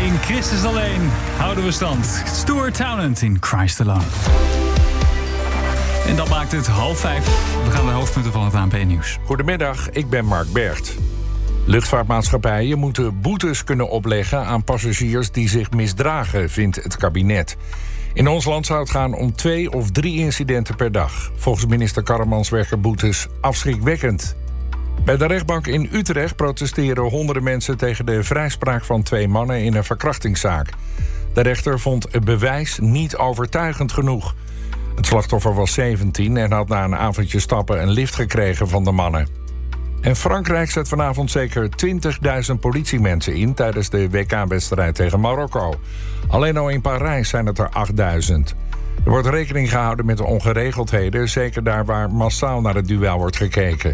In Christus alleen houden we stand. Stuart Townend in Christ Alone. En dat maakt het 4:30. We gaan de hoofdpunten van het ANP-nieuws. Goedemiddag, ik ben Mark Bergt. Luchtvaartmaatschappijen moeten boetes kunnen opleggen aan passagiers die zich misdragen, vindt het kabinet. In ons land zou het gaan om 2 of 3 incidenten per dag. Volgens minister Karremans werken boetes afschrikwekkend. Bij de rechtbank in Utrecht protesteren honderden mensen tegen de vrijspraak van 2 mannen in een verkrachtingszaak. De rechter vond het bewijs niet overtuigend genoeg. Het slachtoffer was 17 en had na een avondje stappen een lift gekregen van de mannen. En Frankrijk zet vanavond zeker 20.000 politiemensen in tijdens de WK-wedstrijd tegen Marokko. Alleen al in Parijs zijn het er 8.000. Er wordt rekening gehouden met de ongeregeldheden, zeker daar waar massaal naar het duel wordt gekeken.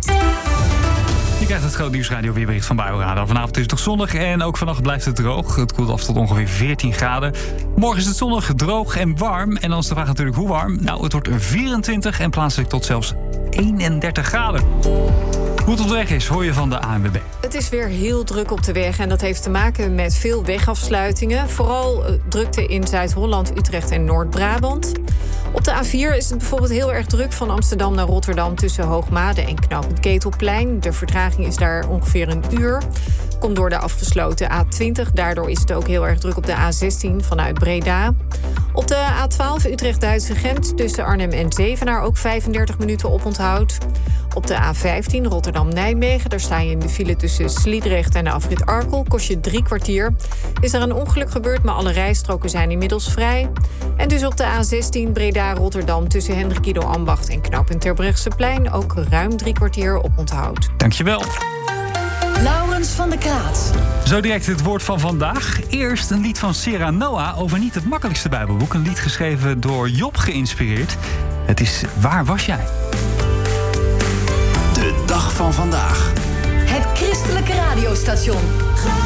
Je krijgt het Groot Nieuws Radio weerbericht van Buienradar. Vanavond is het nog zonnig en ook vannacht blijft het droog. Het koelt af tot ongeveer 14 graden. Morgen is het zonnig, droog en warm. En dan is de vraag natuurlijk hoe warm. Nou, het wordt 24 en plaatselijk tot zelfs 31 graden. Hoe het op de weg is, hoor je van de ANWB. Het is weer heel druk op de weg en dat heeft te maken met veel wegafsluitingen. Vooral drukte in Zuid-Holland, Utrecht en Noord-Brabant. Op de A4 is het bijvoorbeeld heel erg druk van Amsterdam naar Rotterdam tussen Hoogmade en Knooppunt Ketelplein. De vertraging is daar ongeveer een uur. Komt door de afgesloten A20. Daardoor is het ook heel erg druk op de A16 vanuit Breda. Op de A12 Utrecht-Duitse Gent tussen Arnhem en Zevenaar ook 35 minuten oponthoud. Op de A15 Rotterdam-Nijmegen, daar sta je in de file tussen Sliedrecht en de afrit Arkel. Kost je 3 kwartier. Is er een ongeluk gebeurd, maar alle rijstroken zijn inmiddels vrij. En dus op de A16 Breda-Rotterdam tussen Hendrik Ido Ambacht en Knooppunt Terbrechtseplein ook ruim 3 kwartier oponthoud. Dankjewel. Laurens van der Kraat. Zo direct het woord van vandaag. Eerst een lied van Sarah Noah over niet het makkelijkste Bijbelboek. Een lied geschreven door Job geïnspireerd. Het is Waar was jij? De dag van vandaag. Het christelijke radiostation.